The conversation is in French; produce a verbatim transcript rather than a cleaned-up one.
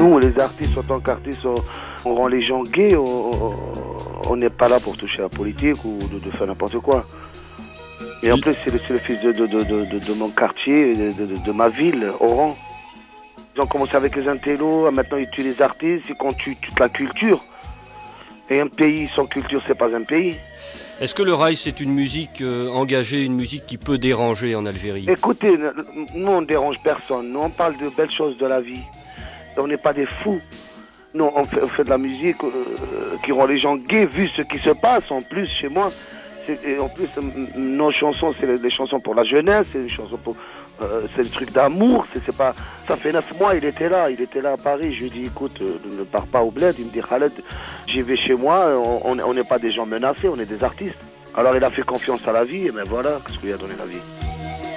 Nous, les artistes, en tant qu'artistes, on, on rend les gens gays, on n'est pas là pour toucher à la politique ou de, de faire n'importe quoi. Et en plus, c'est le, le fils de, de, de, de, de, de mon quartier, de, de, de ma ville, Oran. Ils ont commencé avec les intellos, maintenant ils tuent les artistes, ils tuent toute la culture. Et un pays sans culture, c'est pas un pays. Est-ce que le raï, c'est une musique euh, engagée, une musique qui peut déranger en Algérie? Écoutez, nous on ne dérange personne, nous on parle de belles choses de la vie. On n'est pas des fous. Nous on fait, on fait de la musique euh, qui rend les gens gays, vu ce qui se passe en plus chez moi. Et en plus, nos chansons, c'est des chansons pour la jeunesse, c'est des chansons pour... Euh, c'est des trucs d'amour, c'est, c'est pas... Ça fait neuf mois, il était là, il était là à Paris. Je lui ai dit, écoute, euh, ne pars pas au bled. Il me dit, Khaled, j'y vais chez moi, on n'est pas des gens menacés, on est des artistes. Alors il a fait confiance à la vie, et ben voilà, qu'est-ce qu'il a donné la vie.